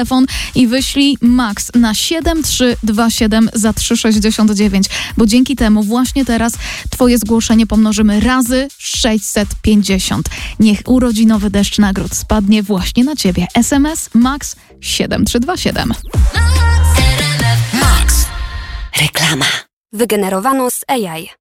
telefon i wyślij MAX na 7327 za 3,69, bo dzięki temu właśnie teraz twoje zgłoszenie pomnożymy razy 650. Niech urodzinowy deszcz nagród spadnie właśnie na ciebie. SMS MAX 7327. Max. Reklama. Wygenerowano z AI.